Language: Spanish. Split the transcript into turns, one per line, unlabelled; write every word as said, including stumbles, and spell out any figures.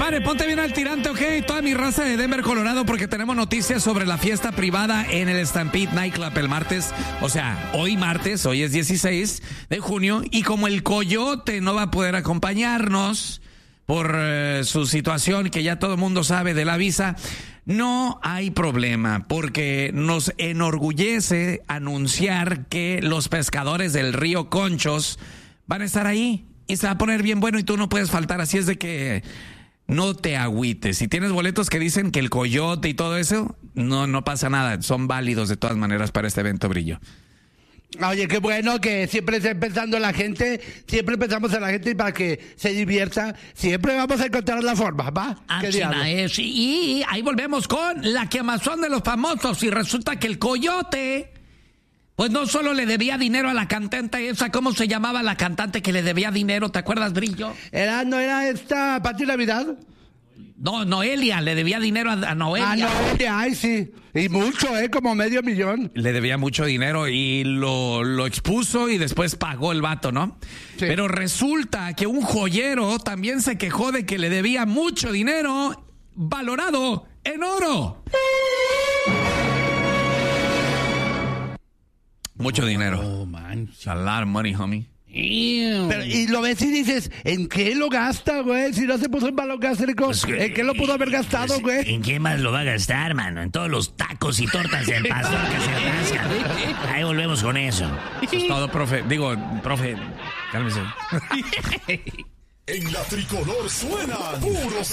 compadre, ponte bien al tirante, ok. Toda mi raza de Denver, Colorado, porque tenemos noticias sobre la fiesta privada en el Stampede Nightclub el martes. O sea, hoy martes, hoy es dieciséis de junio. Y como el Coyote no va a poder acompañarnos por uh, su situación, que ya todo el mundo sabe de la visa, no hay problema, porque nos enorgullece anunciar que los pescadores del río Conchos van a estar ahí. Y se va a poner bien bueno y tú no puedes faltar. Así es de que no te agüites. Si tienes boletos que dicen que el Coyote y todo eso, no, no pasa nada. Son válidos de todas maneras para este evento, Brillo.
Oye, qué bueno que siempre esté pensando en la gente, siempre pensamos en la gente y para que se divierta, siempre vamos a encontrar la forma, ¿va?
Así es. Y ahí volvemos con la quemazón de los famosos y resulta que el Coyote, pues no solo le debía dinero a la cantante esa, ¿cómo se llamaba la cantante que le debía dinero? ¿Te acuerdas, Brillo?
Era, ¿no era esta Pati Navidad?
No, Noelia, le debía dinero a, a Noelia.
Ah, Noelia, ay, sí. Y mucho, ¿eh? Como medio millón.
Le debía mucho dinero y lo, lo expuso y después pagó el vato, ¿no? Sí. Pero resulta que un joyero también se quejó de que le debía mucho dinero valorado en oro. Mucho dinero.
Oh, man.
A lot of money, homie.
Pero, y lo ves y dices, ¿en qué lo gasta, güey? Si no se puso en balón gástrico, pues, ¿en qué lo pudo haber gastado, pues, güey?
¿En qué más lo va a gastar, mano? En todos los tacos y tortas del pastor que se atascan. Ahí volvemos con eso.
Eso es todo, profe. Digo, profe, cálmese.
En la tricolor suenan puros